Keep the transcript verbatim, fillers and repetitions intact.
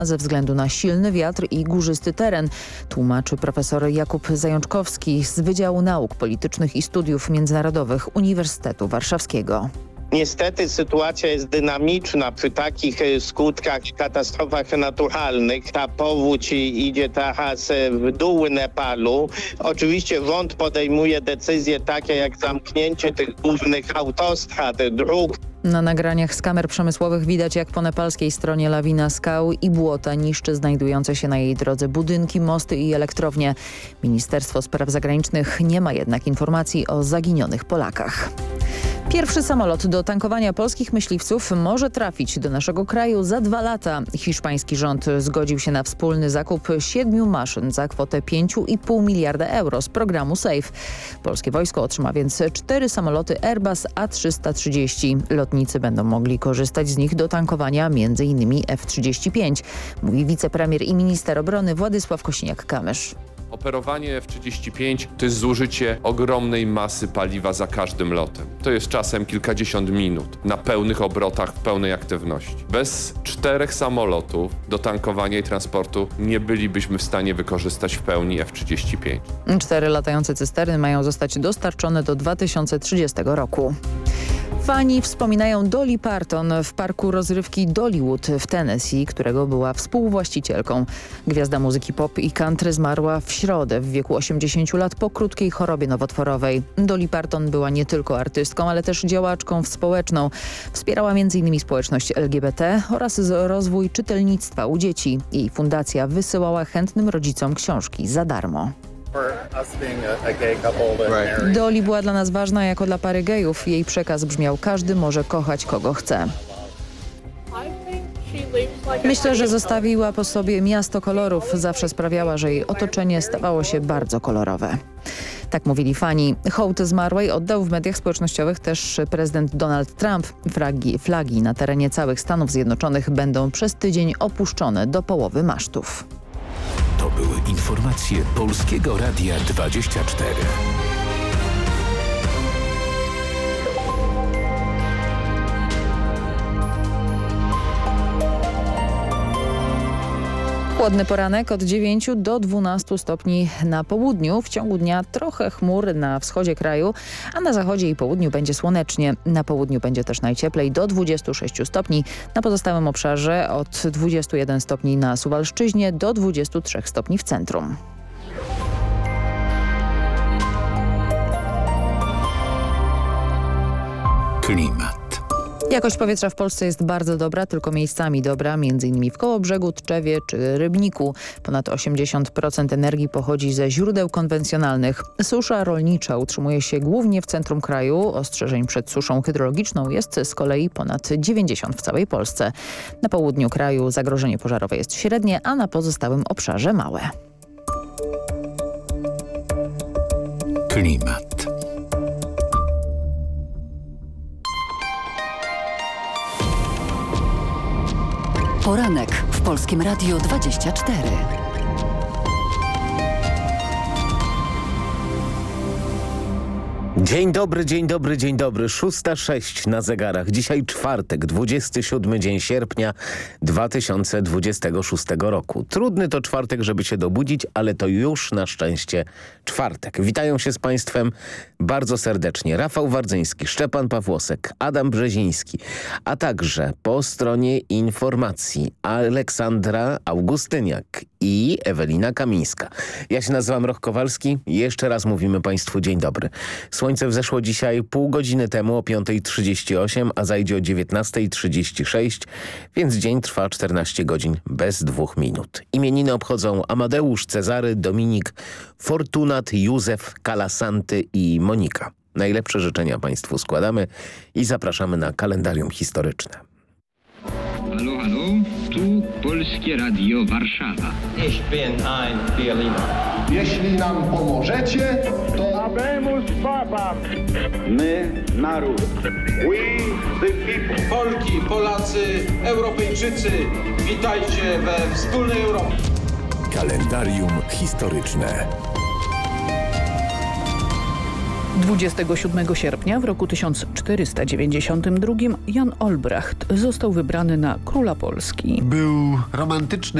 ze względu na silny wiatr i górzysty teren, tłumaczy profesor Jakub Zajączkowski z Wydziału Nauk Politycznych i Studiów Międzynarodowych Uniwersytetu Warszawskiego. Niestety sytuacja jest dynamiczna przy takich skutkach, katastrofach naturalnych. Ta powódź idzie teraz w dół Nepalu. Oczywiście rząd podejmuje decyzje takie jak zamknięcie tych głównych autostrad, dróg. Na nagraniach z kamer przemysłowych widać, jak po nepalskiej stronie lawina skał i błota niszczy znajdujące się na jej drodze budynki, mosty i elektrownie. Ministerstwo Spraw Zagranicznych nie ma jednak informacji o zaginionych Polakach. Pierwszy samolot do tankowania polskich myśliwców może trafić do naszego kraju za dwa lata. Hiszpański rząd zgodził się na wspólny zakup siedmiu maszyn za kwotę pięć i pół miliarda euro z programu SAFE. Polskie wojsko otrzyma więc cztery samoloty Airbus A trzysta trzydzieści. Lotnicy będą mogli korzystać z nich do tankowania między innymi F trzydzieści pięć, mówi wicepremier i minister obrony Władysław Kosiniak-Kamysz. Operowanie F trzydzieści pięć to jest zużycie ogromnej masy paliwa za każdym lotem. To jest czasem kilkadziesiąt minut na pełnych obrotach, w pełnej aktywności. Bez czterech samolotów do tankowania i transportu nie bylibyśmy w stanie wykorzystać w pełni F trzydzieści pięć. Cztery latające cysterny mają zostać dostarczone do dwa tysiące trzydziestego roku. Fani wspominają Dolly Parton w parku rozrywki Dollywood w Tennessee, którego była współwłaścicielką. Gwiazda muzyki pop i country zmarła w środę w wieku osiemdziesięciu lat po krótkiej chorobie nowotworowej. Dolly Parton była nie tylko artystką, ale też działaczką społeczną. Wspierała między innymi społeczność L G B T oraz rozwój czytelnictwa u dzieci. Jej fundacja wysyłała chętnym rodzicom książki za darmo. Dolly była dla nas ważna jako dla pary gejów. Jej przekaz brzmiał: każdy może kochać kogo chce. Myślę, że zostawiła po sobie miasto kolorów. Zawsze sprawiała, że jej otoczenie stawało się bardzo kolorowe. Tak mówili fani. Hołd zmarłej oddał w mediach społecznościowych też prezydent Donald Trump. Flagi, flagi na terenie całych Stanów Zjednoczonych będą przez tydzień opuszczone do połowy masztów. To były informacje Polskiego Radia dwadzieścia cztery. Chłodny poranek od dziewięciu do dwunastu stopni na południu. W ciągu dnia trochę chmur na wschodzie kraju, a na zachodzie i południu będzie słonecznie. Na południu będzie też najcieplej do dwudziestu sześciu stopni. Na pozostałym obszarze od dwudziestu jeden stopni na Suwalszczyźnie do dwudziestu trzech stopni w centrum. Klimat. Jakość powietrza w Polsce jest bardzo dobra, tylko miejscami dobra, między innymi w Kołobrzegu, Tczewie czy Rybniku. Ponad osiemdziesiąt procent energii pochodzi ze źródeł konwencjonalnych. Susza rolnicza utrzymuje się głównie w centrum kraju. Ostrzeżeń przed suszą hydrologiczną jest z kolei ponad dziewięćdziesiąt w całej Polsce. Na południu kraju zagrożenie pożarowe jest średnie, a na pozostałym obszarze małe. Klimat. Poranek w Polskim Radiu dwadzieścia cztery. Dzień dobry, dzień dobry, dzień dobry. szósta sześć na zegarach. Dzisiaj czwartek, dwudziesty siódmy dzień sierpnia dwa tysiące dwudziestego szóstego roku. Trudny to czwartek, żeby się dobudzić, ale to już na szczęście czwartek. Witają się z Państwem bardzo serdecznie Rafał Wardzyński, Szczepan Pawłosek, Adam Brzeziński, a także po stronie informacji Aleksandra Augustyniak i Ewelina Kamińska. Ja się nazywam Roch Kowalski. Jeszcze raz mówimy Państwu dzień dobry. Słońce wzeszło dzisiaj pół godziny temu o piąta trzydzieści osiem, a zajdzie o dziewiętnasta trzydzieści sześć, więc dzień trwa czternaście godzin bez dwóch minut. Imieniny obchodzą Amadeusz, Cezary, Dominik, Fortunat, Józef, Kalasanty i Monika. Najlepsze życzenia Państwu składamy i zapraszamy na kalendarium historyczne. Halo, halo, tu Polskie Radio Warszawa. Ich bin ein Berliner. Jeśli nam pomożecie, to... Habemus Papam! My, naród. We, the people. Polki, Polacy, Europejczycy, witajcie we wspólnej Europie. Kalendarium historyczne. dwudziestego siódmego sierpnia w roku tysiąc czterysta dziewięćdziesiątym drugim Jan Olbracht został wybrany na króla Polski. Był romantycznym